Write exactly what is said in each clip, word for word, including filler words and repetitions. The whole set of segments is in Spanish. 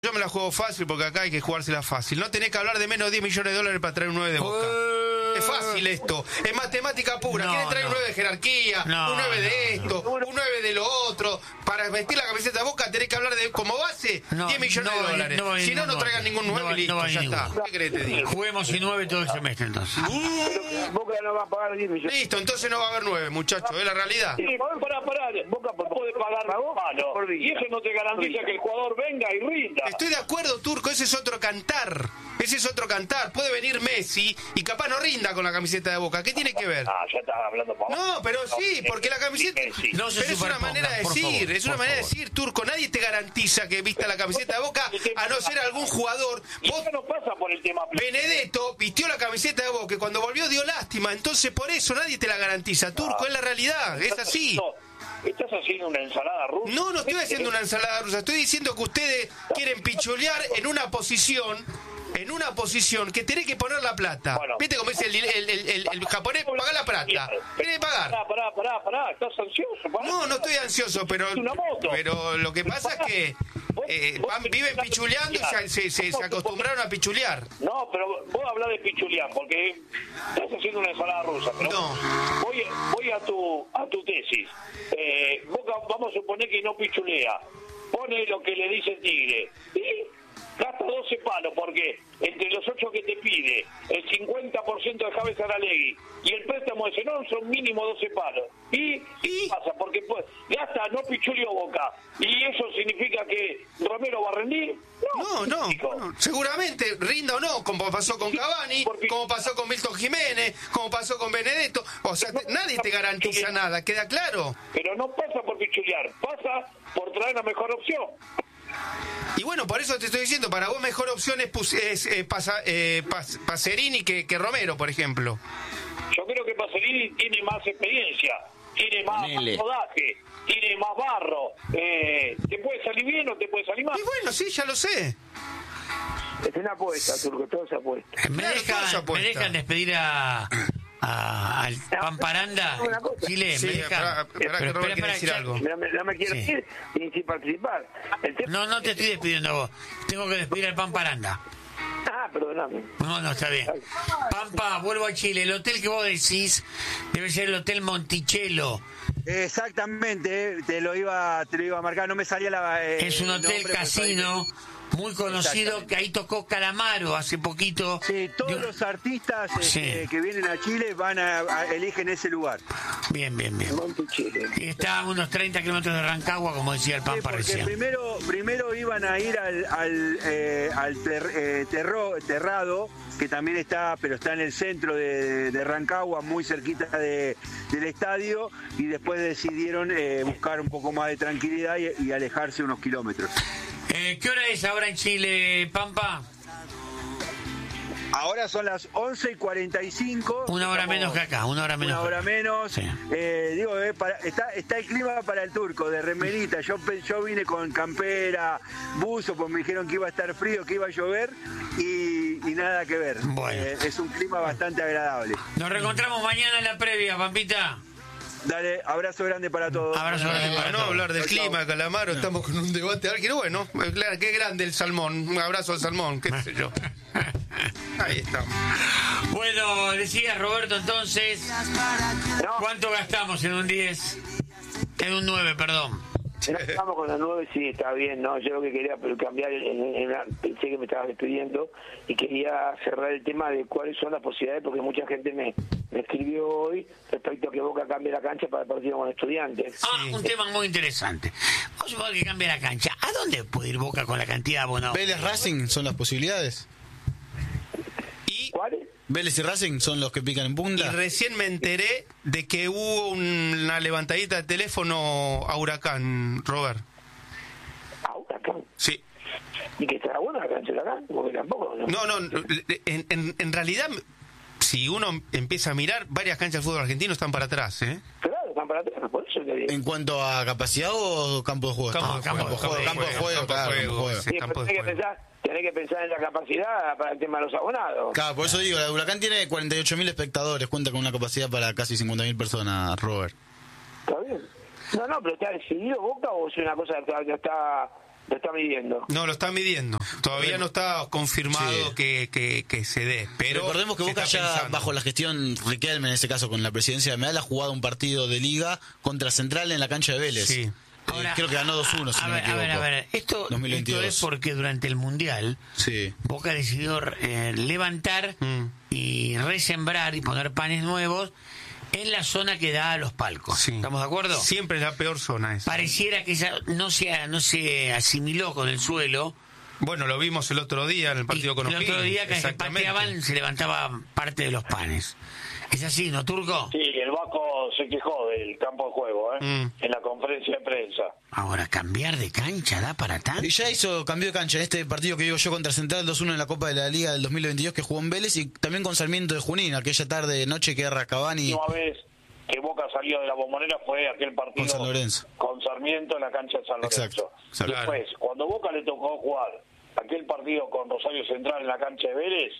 Yo me la juego fácil porque acá hay que jugársela fácil. No tenés que hablar de menos de diez millones de dólares para traer un nueve de Boca. Uh, es fácil esto. Es matemática pura. No, ¿Quieren traer no. un nueve de jerarquía? No, un nueve de esto, no, no. un nueve de lo otro. Para vestir la camiseta de Boca tenés que hablar de como base no, diez millones no, de dólares. No, no, si no, no traigan ningún nueve no, y listo, no ya ninguno. Está. ¿Qué querés te digo? Juguemos sin nueve todo el semestre entonces. Uh, Boca no va a pagar diez millones. Listo, entonces no va a haber nueve, muchachos. Es la realidad. Sí, pará, pará. Boca puede pagar malo. Y eso no te garantiza que el jugador venga y rinda. Estoy de acuerdo, Turco, ese es otro cantar. Ese es otro cantar. Puede venir Messi y capaz no rinda con la camiseta de Boca. ¿Qué tiene que ver? Ah, ya estás hablando para No, pero sí, porque la camiseta... No, pero es una manera de decir, es una manera de decir, Turco. Nadie te garantiza que vista la camiseta de Boca, a no ser algún jugador. Vos no pasa por el tema. Benedetto vistió la camiseta de Boca y cuando volvió dio lástima. Entonces por eso nadie te la garantiza, Turco. Es la realidad, es así. ¿Estás haciendo una ensalada rusa? No, no estoy haciendo una ensalada rusa. Estoy diciendo que ustedes quieren pichulear en una posición, en una posición que tenés que poner la plata. Bueno, ¿viste cómo dice el, el, el, el, el japonés? Paga la plata. Tenés que pagar. Pará, pará, pará, pará. ¿Estás ansioso? Pará. No, no estoy ansioso, pero, pero lo que pasa es que eh, van, viven pichuleando y se, se, se, se acostumbraron a pichulear. No, pero vos hablás de pichulear porque estás haciendo una ensalada rusa. Pero no. Voy, voy a tu a tu tesis. Eh, Boca, vamos a suponer que no pichulea. Pone lo que le dice el Tigre. Y gasta doce palos porque entre los ocho que te pide, el cincuenta por ciento de Javier Saralegui y el préstamo de Zenón son mínimo doce palos. ¿Y qué pasa? Porque pues gasta, no pichuleó Boca. ¿Y eso significa que Romero va a rendir? No, no, no, no. Seguramente rinda o no, como pasó con Cavani, porque, como pasó con Milton Jiménez, como pasó con Benedetto. O sea, no, nadie te garantiza nada, ¿queda claro? Pero no pasa por pichulear, pasa por traer la mejor opción. Y bueno, por eso te estoy diciendo, para vos mejor opción es, es eh, pasa, eh, pas, Pacerini que, que Romero, por ejemplo. Yo creo que Pacerini tiene más experiencia, tiene más, más rodaje, tiene más barro. Eh, ¿Te puede salir bien o te puede salir mal? Y bueno, sí, ya lo sé. Es una apuesta, Turco, todo se apuesta. ¿Me, claro, dejan, ¿Me dejan despedir a... A, al Pamparanda Chile? Sí, me deja... para, para que Robert quiere decir algo. No me, no me quiero sí. ir sin participar. No, no te estoy despidiendo a vos. Tengo que despedir al Pamparanda. Ah, perdóname. No, no, está bien. Pampa, vuelvo a Chile. El hotel que vos decís debe ser el Hotel Monticello. Exactamente, te lo iba, te lo iba a marcar. No me salía la... Eh, es un hotel casino... muy conocido, que ahí tocó Calamaro hace poquito. Sí, todos de... los artistas sí. eh, que vienen a Chile van a, a eligen ese lugar. Bien, bien, bien. Y está a unos treinta kilómetros de Rancagua, como decía el Pampa sí, recién. Primero, primero iban a ir al, al, eh, al ter, eh, terro, Terrado, que también está, pero está en el centro de, de Rancagua, muy cerquita de, del estadio, y después decidieron eh, buscar un poco más de tranquilidad y, y alejarse unos kilómetros. Eh, ¿Qué hora es ahora en Chile, Pampa? Ahora son las once y cuarenta y cinco. Una hora Estamos, menos que acá, una hora menos. Una hora menos. Sí. Eh, digo, eh, para, está, está el clima para el Turco, de remerita. Yo, yo vine con campera, buzo, pues me dijeron que iba a estar frío, que iba a llover y, y nada que ver. Bueno. Eh, es un clima bastante agradable. Nos reencontramos mañana en la previa, Pampita. Dale, abrazo grande para todos. Abrazo grande para no, todos. hablar del clima, chau. Calamaro, no. Estamos con un debate álgido. Bueno, claro, qué grande el salmón. Un abrazo al salmón, qué sé yo. Ahí estamos. Bueno, decía Roberto entonces, ¿cuánto gastamos en un diez? En un nueve, perdón. Estamos con la nueve, sí, está bien, ¿no? Yo lo que quería pero cambiar, en, en, en una, pensé que me estabas despidiendo y quería cerrar el tema de cuáles son las posibilidades, porque mucha gente me, me escribió hoy respecto a que Boca cambie la cancha para el partido con Estudiantes. Ah, sí. Un tema muy interesante. Vamos a ver que cambie la cancha. ¿A dónde puede ir Boca con la cantidad de abonados? Vélez Racing son las posibilidades. ¿Y cuáles? Vélez y Racing son los que pican en punta. Y recién me enteré de que hubo una levantadita de teléfono a Huracán, Robert. ¿A Huracán? Sí. ¿Y que estará buena la cancha de Huracán? Porque tampoco... No, no, no en, en, en realidad, si uno empieza a mirar, varias canchas de fútbol argentino están para atrás, ¿eh? Claro, están para atrás, por eso te digo. ¿En cuanto a capacidad o campo de juego? Campo, no, campo, campo, campo, campo, campo de juego, campo de claro, juego, juego. Sí, campo de juego. Tenés que pensar en la capacidad para el tema de los abonados. Claro, por eso digo, la de Huracán tiene cuarenta y ocho mil espectadores, cuenta con una capacidad para casi cincuenta mil personas, Robert. Está bien. No, no, pero ¿está decidido Boca o es una cosa que está Lo está midiendo. No, lo está midiendo. Todavía no está confirmado sí. que, que, que se dé. Pero recordemos que Boca ya, pensando. bajo la gestión Riquelme, en este caso con la presidencia de Medal, ha jugado un partido de liga contra Central en la cancha de Vélez. Sí. Ahora, creo que ganó dos uno, si a, no me ver, a ver, a ver, esto, esto es porque durante el Mundial sí. Boca decidió eh, levantar mm. y resembrar y poner panes nuevos en la zona que da a los palcos. Sí. ¿Estamos de acuerdo? Siempre es la peor zona esa. Pareciera que esa no se, no se asimiló con el suelo. Bueno, lo vimos el otro día en el partido con O'Higgins. El otro día que pateaban, se levantaba parte de los panes. ¿Es así, no, Turco? Sí, el Vasco se quejó del campo de juego, ¿eh? Mm. En la conferencia de prensa. Ahora, ¿cambiar de cancha da para tanto? Y ya hizo cambio de cancha en este partido que digo yo contra Central dos uno en la Copa de la Liga del dos mil veintidós que jugó en Vélez y también con Sarmiento de Junín, aquella tarde, noche que era Cavani. La última vez que Boca salió de la Bombonera fue aquel partido con San Lorenzo. Con Sarmiento en la cancha de San Lorenzo. Exacto. Después, cuando Boca le tocó jugar aquel partido con Rosario Central en la cancha de Vélez,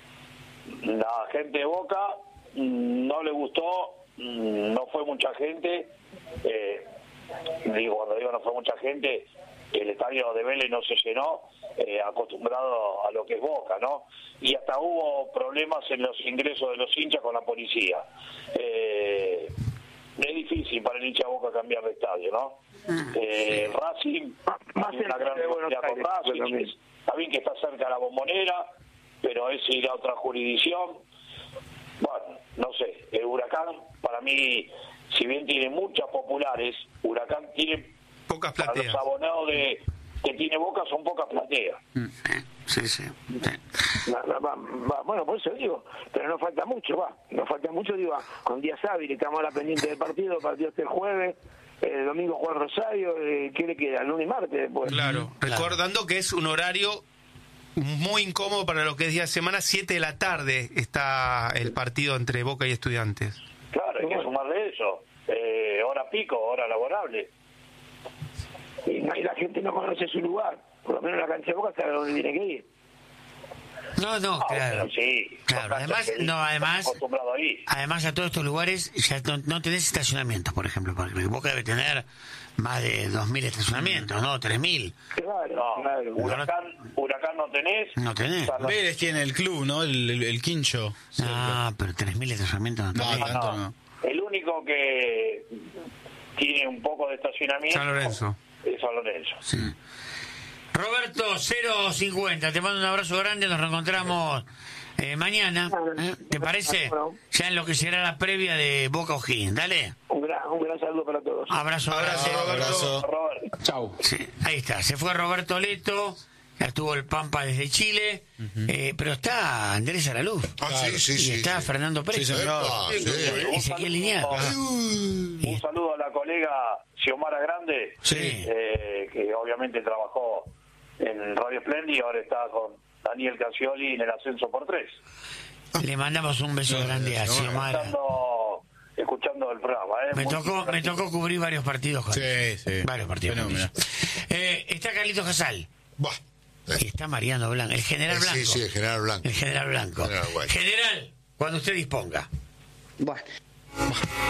la gente de Boca no le gustó, no fue mucha gente, eh, digo, cuando digo no fue mucha gente, el estadio de Vélez no se llenó, eh, acostumbrado a lo que es Boca, ¿no? Y hasta hubo problemas en los ingresos de los hinchas con la policía. Eh, es difícil para el hincha de Boca cambiar de estadio, ¿no? Eh, sí. Racing, más una gran rivalidad con Racing, está bien que está cerca de la Bombonera, pero es ir a otra jurisdicción. Bueno, no sé, el Huracán, para mí, si bien tiene muchas populares, Huracán tiene pocas plateas. Los abonados de, que tiene Boca son pocas plateas. Sí, sí. sí. Va, va, va, bueno, por eso digo, pero no falta mucho, va. No falta mucho, digo, con días hábiles, estamos a la pendiente del partido, el partido este el jueves, el domingo juega Rosario, eh, ¿qué le queda? El lunes y martes después. Claro, claro, recordando que es un horario muy incómodo para lo que es día de semana, siete de la tarde está el partido entre Boca y Estudiantes. Claro, hay que sumarle eso, eh, hora pico, hora laborable. Y, y la gente no conoce su lugar, por lo menos la cancha de Boca sabe dónde tiene que ir. No, no, ah, claro. Bueno, sí, claro. Además, no, además, ahí. además a todos estos lugares ya no, no tenés estacionamientos, por ejemplo, porque Boca debe tener más de dos mil estacionamientos, ¿no? tres mil. Claro, no, claro. Huracán, Huracán no tenés. No tenés. Vélez tiene el club, ¿no? El, el, el quincho. Ah, pero tres mil estacionamientos no tenés. No, tanto no. El único que tiene un poco de estacionamiento San Lorenzo. Es San Lorenzo. Sí. Roberto, cero cincuenta, te mando un abrazo grande, nos reencontramos eh, mañana, ¿eh? ¿Te parece? Ya en lo que será la previa de Boca O'Higgins, dale. Un gran, un gran saludo para todos. Abrazo, abrazo, abrazo, Roberto. Roberto. Chau. Sí, ahí está, se fue Roberto Leto, ya estuvo el Pampa desde Chile, uh-huh. eh, pero está Andrés Araluz. Ah, sí, sí, y sí. está sí. Fernando Pérez. Sí, sí, sí. Y Ezequiel Lineal. Un saludo a la colega Xiomara Grande, sí. eh, que obviamente trabajó en Radio Splendid y ahora está con Daniel Casioli en el ascenso por tres. Le mandamos un beso grande a Xiomara. Escuchando, escuchando el programa. ¿eh? Me tocó, me tocó cubrir varios partidos con Sí, sí. Varios partidos. Bueno, eh, está Carlitos Casal. Bah. Y está Mariano Blanco. El general Blanco. Sí, sí, el general Blanco. El general Blanco. General, general, cuando usted disponga. Bueno.